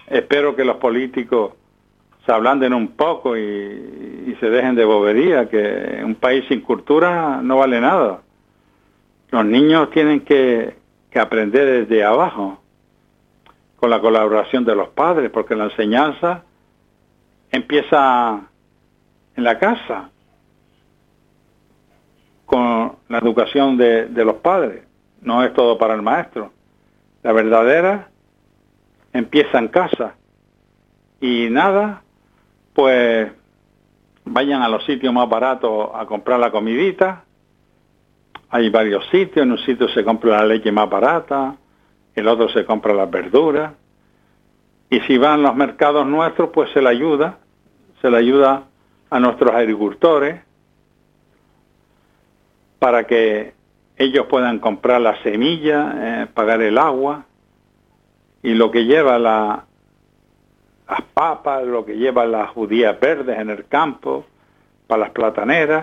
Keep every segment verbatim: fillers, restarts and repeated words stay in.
espero que los políticos se ablanden un poco y, y se dejen de bobería, que un país sin cultura no vale nada. Los niños tienen que, que aprender desde abajo, con la colaboración de los padres, porque la enseñanza empieza en la casa, con la educación de, de los padres. No es todo para el maestro. La verdadera empieza en casa. Y nada, pues vayan a los sitios más baratos a comprar la comidita. Hay varios sitios, en un sitio se compra la leche más barata, el otro se compra las verduras. Y si van a los mercados nuestros, pues se le ayuda, se le ayuda a nuestros agricultores para que ellos puedan comprar la semilla, eh, pagar el agua y lo que lleva la, las papas, lo que lleva las judías verdes en el campo, para las plataneras.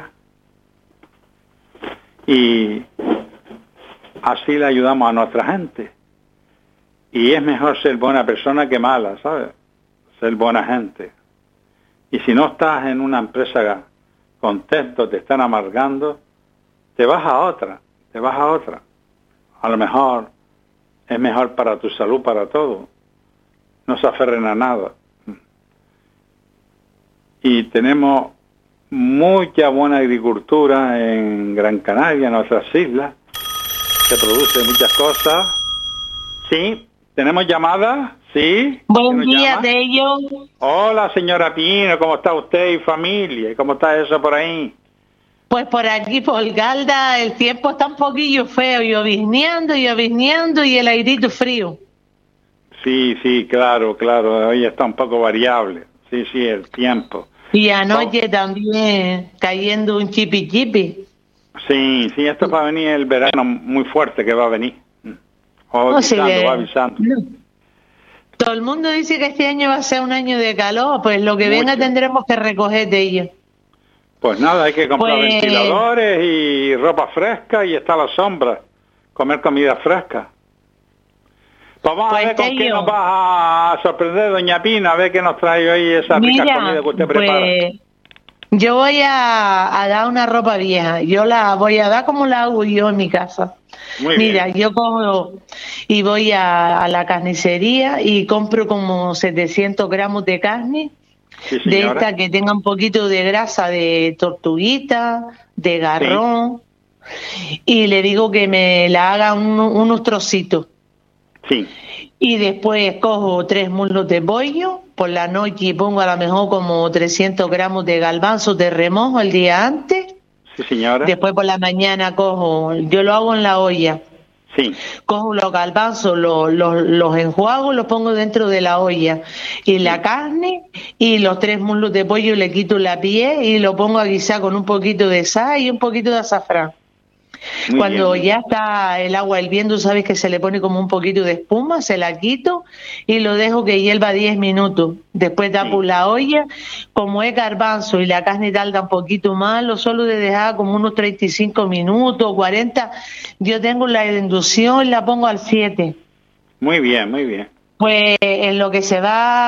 Y así le ayudamos a nuestra gente. Y es mejor ser buena persona que mala, ¿sabes? Ser buena gente. Y si no estás en una empresa contento, te están amargando, te vas a otra, te vas a otra. A lo mejor es mejor para tu salud, para todo. No se aferren a nada. Y tenemos mucha buena agricultura en Gran Canaria, en nuestras islas. Se produce muchas cosas. Sí, tenemos llamadas, sí. Buen día, Tello. Hola, señora Pino, ¿cómo está usted y familia? ¿Y cómo está eso por ahí? Pues por aquí, por Galda, el tiempo está un poquillo feo, llovizneando, llovizneando y el airito frío. Sí, sí, claro, claro, hoy está un poco variable. Sí, sí, el tiempo. Y anoche oh. también cayendo un chipi chipi. Sí, sí, esto va a venir el verano muy fuerte que va a venir. Va avisando, oh, sí, va avisando. No. Todo el mundo dice que este año va a ser un año de calor, pues lo que Mucho. venga tendremos que recoger de ellos. Pues nada, hay que comprar pues... ventiladores y ropa fresca y está a la sombra, comer comida fresca. Vamos pues a ver con qué nos va a sorprender doña Pina, a ver qué nos trae hoy esa rica Mira, comida que usted pues, prepara. Yo voy a, a dar una ropa vieja, yo la voy a dar como la hago yo en mi casa. Muy Mira, bien. yo cojo y voy a, a la carnicería y compro como setecientos gramos de carne, sí, de esta que tenga un poquito de grasa de tortuguita, de garrón, sí. Y le digo que me la haga un, unos trocitos. Sí. Y después cojo tres muslos de pollo, por la noche pongo a lo mejor como trescientos gramos de garbanzos de remojo el día antes. Sí, señora. Después por la mañana cojo, yo lo hago en la olla. Sí. Cojo los garbanzos, los, los, los enjuago, los pongo dentro de la olla. Y sí. la carne y los tres muslos de pollo le quito la piel y lo pongo a guisar con un poquito de sal y un poquito de azafrán. Muy Cuando bien. ya está el agua hirviendo, sabes que se le pone como un poquito de espuma, se la quito y lo dejo que hierva diez minutos. Después tapo sí. la olla, como es garbanzo y la carne tarda un poquito más, lo suelo de dejar como unos treinta y cinco minutos, cuarenta. Yo tengo la inducción, la pongo al siete. Muy bien, muy bien. Pues en lo que se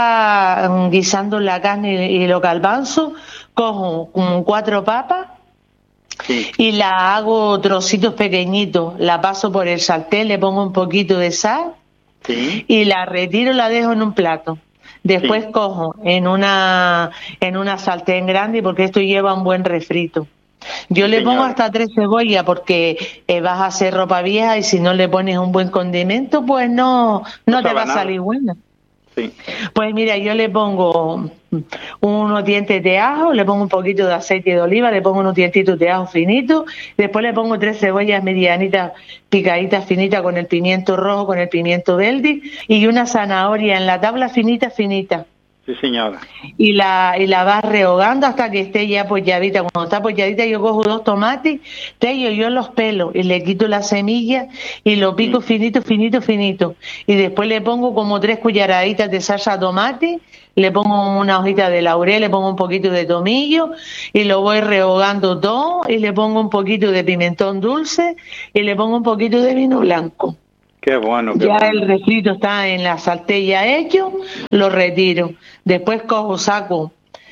va guisando la carne y los garbanzos, cojo como cuatro papas. Sí. Y la hago trocitos pequeñitos, la paso por el sartén, le pongo un poquito de sal sí. y la retiro, la dejo en un plato. Después sí. cojo en una en una sartén grande porque esto lleva un buen refrito. Yo sí, le pongo señora. hasta tres cebollas porque eh, vas a hacer ropa vieja y si no le pones un buen condimento, pues no no, no te va nada. a salir buena. Sí. Pues mira, yo le pongo unos dientes de ajo, le pongo un poquito de aceite de oliva, le pongo unos dientitos de ajo finitos, después le pongo tres cebollas medianitas picaditas finitas con el pimiento rojo, con el pimiento verde y una zanahoria en la tabla finita, finita. Sí, señora. Y la y la vas rehogando hasta que esté ya polladita. Cuando está polladita yo cojo dos tomates, tello yo los pelo y le quito la semilla y lo pico sí. finito, finito, finito. Y después le pongo como tres cucharaditas de salsa de tomate, le pongo una hojita de laurel, le pongo un poquito de tomillo y lo voy rehogando todo y le pongo un poquito de pimentón dulce y le pongo un poquito de vino blanco. Qué bueno. Qué ya bueno. el refrito está en la sartén ya hecho, lo retiro. Después cojo, saco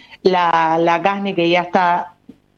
la, la carne que ya está,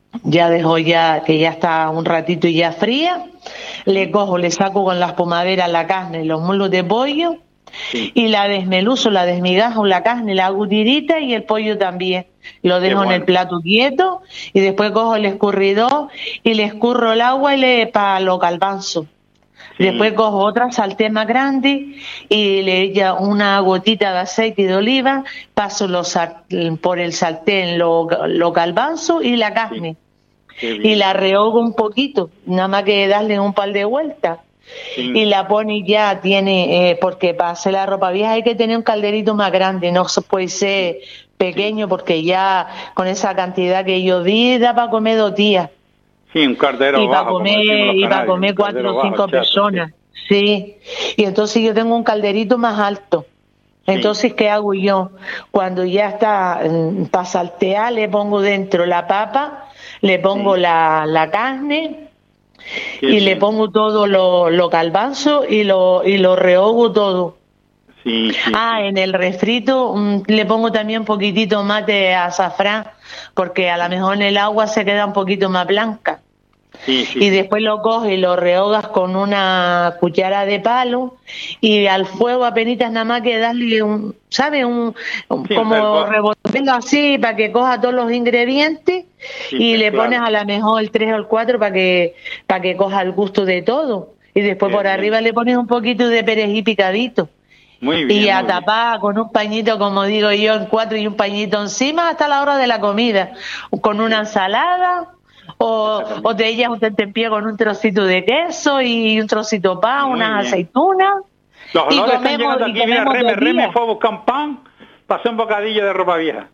ya dejo ya, que ya está un ratito ya fría. Le cojo, le saco con la espumadera la carne, los muslos de pollo. Sí. Y la desmeluzo, la desmigajo, la carne, la hago tirita y el pollo también. Lo dejo bueno. en el plato quieto y después cojo el escurridor y le escurro el agua y le para lo calbanzo. Sí. Después cojo otra sartén más grande y le echo una gotita de aceite de oliva, paso los, por el sartén lo, lo calbanzo y la carne. Sí. Y la rehogo un poquito, nada más que darle un par de vueltas. Sí. Y la pone ya, tiene, eh, porque para hacer la ropa vieja hay que tener un calderito más grande, no se puede ser pequeño, sí. porque ya con esa cantidad que yo di da para comer dos días. Sí, un caldero y bajo. Para comer, y para comer cuatro o cinco bajo, personas. Sí. sí. Y entonces yo tengo un calderito más alto. Entonces, sí. ¿qué hago yo? Cuando ya está para saltear, le pongo dentro la papa, le pongo sí. la, la carne. Qué y bien. Le pongo todo lo, lo calbanzo y lo y lo rehogo todo. Sí, sí, ah, sí. En el refrito um, le pongo también un poquitito más de azafrán, porque a lo mejor en el agua se queda un poquito más blanca. Sí, sí, y después lo coges y lo rehogas con una cuchara de palo y al fuego apenitas nada más que darle un, ¿sabes? Un, un sí, como revolverlo así para que coja todos los ingredientes sí, y le claro. pones a la mejor el tres o el cuatro para que para que coja el gusto de todo y después bien, por arriba bien. Le pones un poquito de perejil picadito. Muy bien, y a tapar con un pañito, como digo yo, en cuatro y un pañito encima hasta la hora de la comida, con una ensalada. O, o te ellas un tentempié con un trocito de queso y un trocito de pan, unas aceitunas. Los olores están llegando aquí, mira, Reme, Reme fue a buscar un pan, pasé un bocadillo de ropa vieja.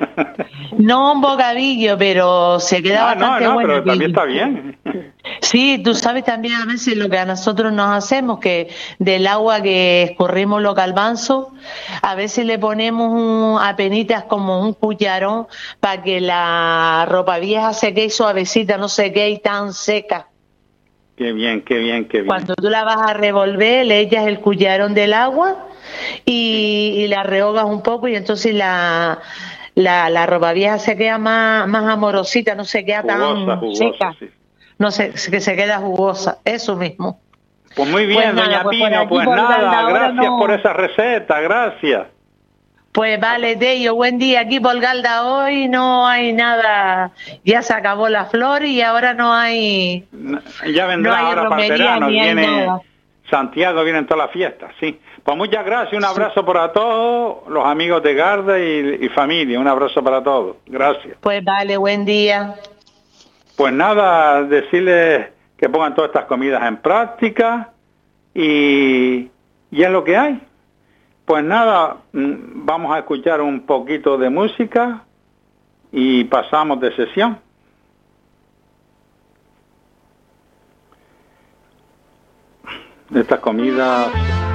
No un bocadillo, pero se queda ah, bastante no, no, bueno. Pero también está bien. Sí, tú sabes también a veces lo que a nosotros nos hacemos, que del agua que escurrimos los calbanzos, a veces le ponemos un, apenitas como un cucharón para que la ropa vieja se quede suavecita, no se quede tan seca. Qué bien, qué bien, qué bien. Cuando tú la vas a revolver, le echas el cucharón del agua y, y la rehogas un poco y entonces la... La, la ropa vieja se queda más, más amorosita, no se queda jugosa, tan jugosa, seca. Sí. No sé, que se queda jugosa, eso mismo. Pues muy bien, pues doña nada, pues Pino, pues nada, gracias no... por esa receta, gracias. Pues vale, Tello, buen día. Aquí por Galda hoy no hay nada, ya se acabó la flor y ahora no hay... No, ya vendrá no ahora para el verano, viene Santiago, vienen todas las fiestas, sí. Pues muchas gracias, un abrazo sí. para todos los amigos de Garda y, y familia, un abrazo para todos, gracias. Pues vale, buen día. Pues nada, decirles que pongan todas estas comidas en práctica y, y es lo que hay. Pues nada, vamos a escuchar un poquito de música y pasamos de sesión. De estas comidas...